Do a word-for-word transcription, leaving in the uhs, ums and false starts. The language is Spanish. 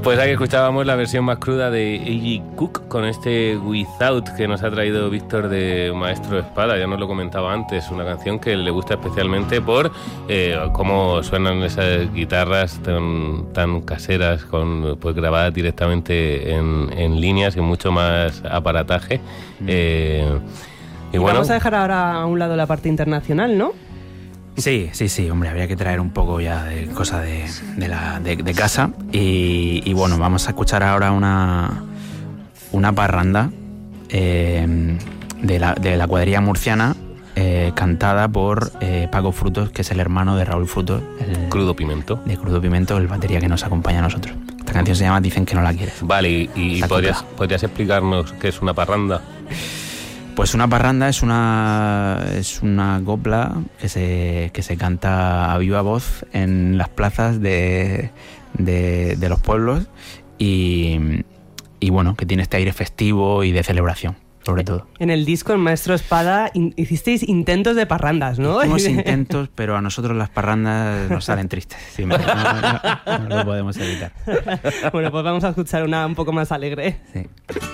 Pues ahí escuchábamos la versión más cruda de A G Cook con este Without que nos ha traído Víctor de Maestro Espada. Ya nos lo comentaba antes, una canción que le gusta especialmente por eh, cómo suenan esas guitarras tan, tan caseras, con pues grabadas directamente en, en líneas y mucho más aparataje. Eh, y, y bueno, vamos a dejar ahora a un lado la parte internacional, ¿no? Sí, sí, sí, hombre, habría que traer un poco ya de cosa de, de, la, de, de casa y, y bueno, vamos a escuchar ahora una, una parranda eh, de, la, de la cuadrilla murciana eh, cantada por eh, Paco Frutos, que es el hermano de Raúl Frutos, el, Crudo Pimento. De Crudo Pimento, el batería que nos acompaña a nosotros. Esta canción se llama Dicen que no la quieres. Vale, y, y podrías, podrías explicarnos qué es una parranda. Pues una parranda es una es una copla que se que se canta a viva voz en las plazas de, de, de los pueblos y, y bueno, que tiene este aire festivo y de celebración, sobre todo. En el disco, en Maestro Espada, in, hicisteis intentos de parrandas, ¿no? Hicimos intentos, pero a nosotros las parrandas nos salen tristes. Sí, no, no, no, no lo podemos evitar. Bueno, pues vamos a escuchar una un poco más alegre. Sí.